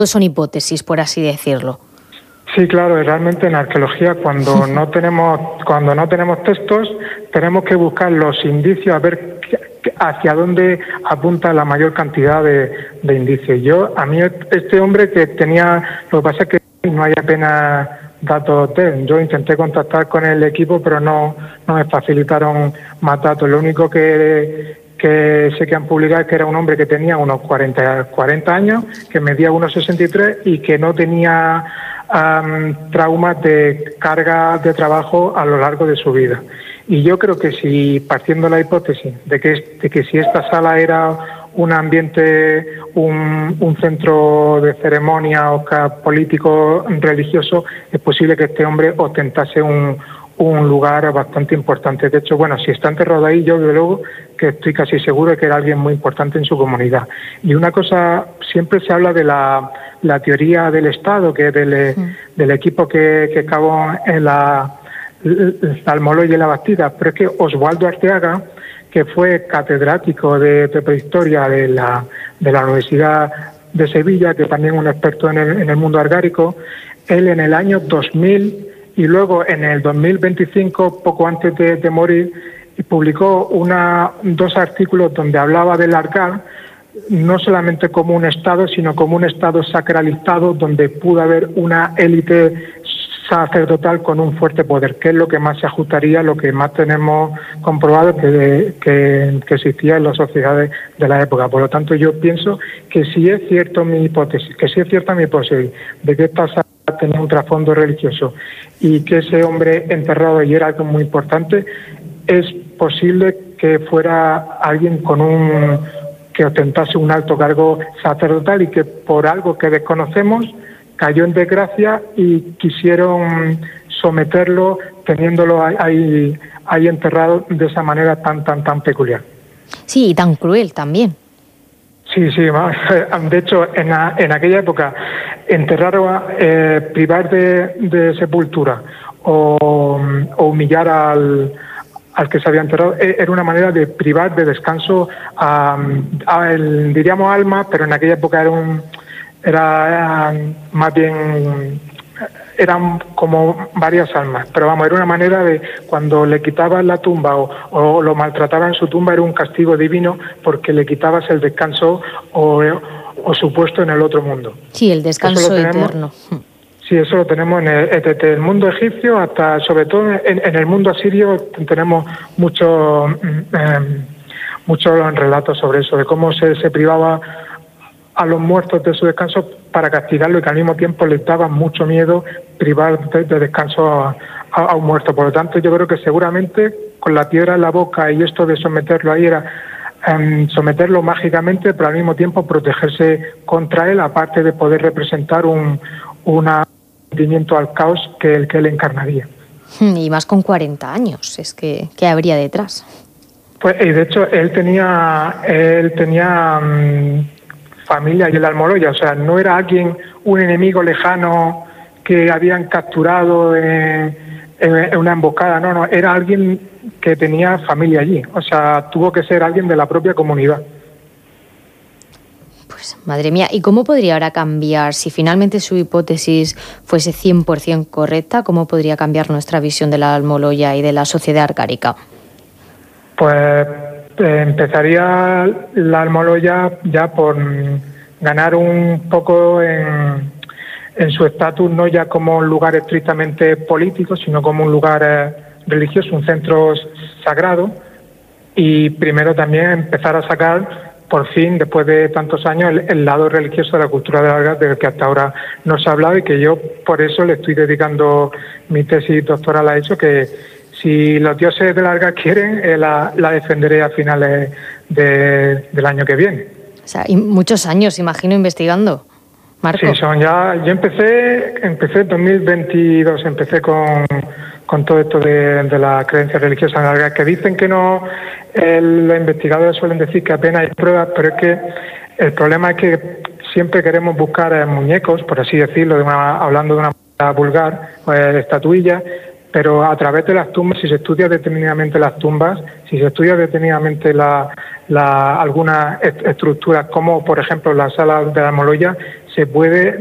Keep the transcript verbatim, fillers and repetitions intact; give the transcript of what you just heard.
son hipótesis, por así decirlo. Sí, claro, realmente en arqueología cuando no tenemos cuando no tenemos textos tenemos que buscar los indicios a ver hacia dónde apunta la mayor cantidad de, de indicios. Yo a mí este hombre que tenía, lo que pasa es que no hay apenas datos de él. Yo intenté contactar con el equipo, pero no no me facilitaron más datos. Lo único que que sé que han publicado que era un hombre que tenía unos cuarenta, cuarenta años, que medía uno sesenta y tres y que no tenía um, traumas de carga de trabajo a lo largo de su vida. Y yo creo que si, partiendo de la hipótesis de que, de que si esta sala era un ambiente, un, un centro de ceremonia o político religioso, es posible que este hombre ostentase un un lugar bastante importante. De hecho, bueno, si está enterrado ahí, yo desde luego que estoy casi seguro de que era alguien muy importante en su comunidad. Y una cosa, siempre se habla de la, la teoría del Estado, que es del, sí. del equipo que, que acabó en la, la Almoloya y la Bastida, pero es que Oswaldo Arteaga, que fue catedrático de, de prehistoria de la, de la Universidad de Sevilla, que también es un experto en el, en el mundo argárico, él en el año dos mil y luego en el dos mil veinticinco, poco antes de, de morir, publicó una, dos artículos donde hablaba del Argal, no solamente como un Estado, sino como un Estado sacralizado donde pudo haber una élite sacerdotal con un fuerte poder, que es lo que más se ajustaría a lo que más tenemos comprobado que, que, que existía en las sociedades de la época. Por lo tanto, yo pienso que si es cierto mi hipótesis, que si es cierta mi hipótesis de que esta sala tenía un trasfondo religioso y que ese hombre enterrado allí era algo muy importante, es posible que fuera alguien con un que ostentase un alto cargo sacerdotal y que por algo que desconocemos cayó en desgracia y quisieron someterlo teniéndolo ahí, ahí enterrado de esa manera tan tan tan peculiar. Sí, y tan cruel también. Sí, sí, de hecho, en, la, en aquella época, enterrar o eh, privar de, de sepultura o, o humillar al, al que se había enterrado era una manera de privar de descanso a, a el, diríamos, alma, pero en aquella época era, un, era, era más bien... eran como varias almas, pero vamos, era una manera de cuando le quitabas la tumba o, o lo maltrataban en su tumba, era un castigo divino porque le quitabas el descanso o, o su puesto en el otro mundo. Sí, el descanso eterno. Sí, eso lo tenemos en el, desde el mundo egipcio hasta, sobre todo en, en el mundo asirio, tenemos muchos eh, muchos relatos sobre eso, de cómo se, se privaba a los muertos de su descanso para castigarlo y que al mismo tiempo les daba mucho miedo privar de, de descanso a, a, a un muerto. Por lo tanto, yo creo que seguramente con la piedra en la boca y esto de someterlo ahí era um, someterlo mágicamente, pero al mismo tiempo protegerse contra él, aparte de poder representar un una sentimiento al caos que el que él encarnaría. Y más con cuarenta años, es que ¿qué habría detrás? Pues y de hecho él tenía él tenía um, familia y el Almoloya, o sea, no era alguien, un enemigo lejano que habían capturado en, en una emboscada, no, no, era alguien que tenía familia allí, o sea, tuvo que ser alguien de la propia comunidad. Pues madre mía, ¿y cómo podría ahora cambiar, si finalmente su hipótesis fuese cien por ciento correcta, cómo podría cambiar nuestra visión de la Almoloya y de la sociedad argárica? Pues empezaría la Almoloya ya por ganar un poco en, en su estatus, no ya como un lugar estrictamente político, sino como un lugar eh, religioso, un centro sagrado, y primero también empezar a sacar, por fin, después de tantos años, el, el lado religioso de la cultura de la Argal, del que hasta ahora no se ha hablado y que yo por eso le estoy dedicando mi tesis doctoral a eso, que si los dioses de la Argal quieren, eh, la, la defenderé a finales de, del año que viene. O sea, y muchos años, imagino, investigando, Marco. Sí, son ya... Yo empecé empecé en dos mil veintidós, empecé con, con todo esto de, de la creencia religiosa en la Argal, que dicen que no... El, los investigadores suelen decir que apenas hay pruebas, pero es que el problema es que siempre queremos buscar eh, muñecos, por así decirlo, de una, hablando de una manera vulgar, pues, estatuillas, pero a través de las tumbas, si se estudia detenidamente las tumbas, si se estudia detenidamente la, la, algunas est- estructuras, como por ejemplo la sala de la Almoloya, se puede